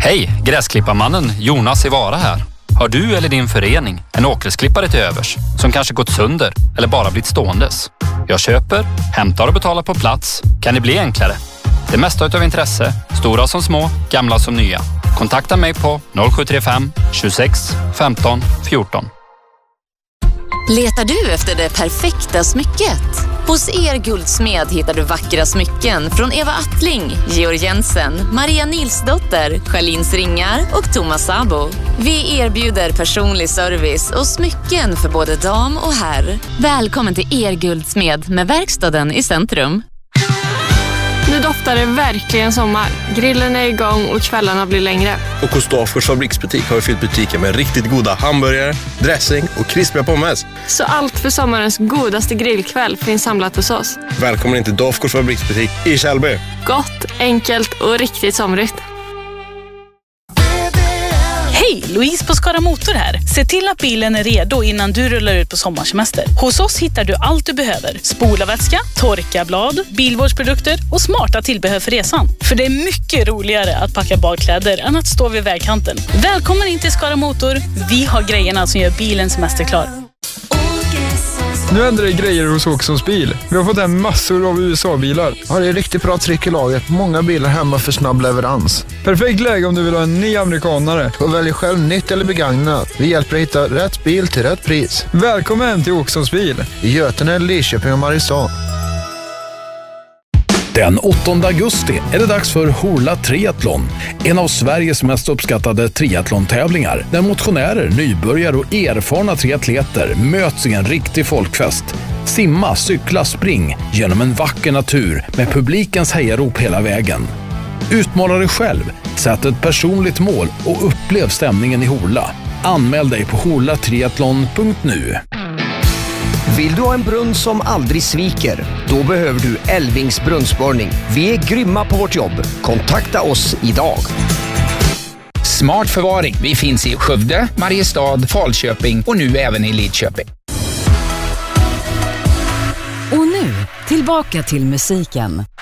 Hej, gräsklipparmannen Jonas i Vara här. Har du eller din förening en åkersklippare till övers som kanske gått sönder eller bara blivit ståendes? Jag köper, hämtar och betalar på plats. Kan det bli enklare? Det mesta utav intresse, stora som små, gamla som nya. Kontakta mig på 0735 26 15 14. Letar du efter det perfekta smycket? Hos Guldsmed hittar du vackra smycken från Eva Attling, Georg Jensen, Maria Nilsdotter, Charlins Ringar och Thomas Sabo. Vi erbjuder personlig service och smycken för både dam och herr. Välkommen till Guldsmed med verkstaden i centrum. Nu doftar det verkligen sommar. Grillen är igång och kvällarna blir längre. Och hos Dafgårds fabriksbutik har vi fyllt butiken med riktigt goda hamburgare, dressing och krispiga pommes. Så allt för sommarens godaste grillkväll finns samlat hos oss. Välkommen in till Dafgårds fabriksbutik i Kjellby. Gott, enkelt och riktigt somrigt. Hej, Louise på Skara Motor här. Se till att bilen är redo innan du rullar ut på sommarsemester. Hos oss hittar du allt du behöver. Spolarvätska, torkarblad, bilvårdsprodukter och smarta tillbehör för resan. För det är mycket roligare att packa badkläder än att stå vid vägkanten. Välkommen in till Skara Motor. Vi har grejerna som gör bilen semesterklar. Nu ändrar det grejer hos Åkessons bil. Vi har fått en massor av USA-bilar. Ja, det är riktigt bra tryck i laget. Många bilar hemma för snabb leverans. Perfekt läge om du vill ha en ny amerikanare. Och välj själv nytt eller begagnat. Vi hjälper dig hitta rätt bil till rätt pris. Välkommen till Åkessons bil. I Götene, Lidköping och Mariestad. Den 8 augusti är det dags för Horla Triathlon, en av Sveriges mest uppskattade triathlon-tävlingar där motionärer, nybörjare och erfarna triatleter möts i en riktig folkfest. Simma, cykla, spring genom en vacker natur med publikens hejarop hela vägen. Utmana dig själv, sätt ett personligt mål och upplev stämningen i Horla. Anmäl dig på horlatriathlon.nu. Vill du ha en brunn som aldrig sviker? Då behöver du Elvings brunnsborrning. Vi är grymma på vårt jobb. Kontakta oss idag. Smart förvaring. Vi finns i Skövde, Mariestad, Falköping och nu även i Lidköping. Och nu, tillbaka till musiken.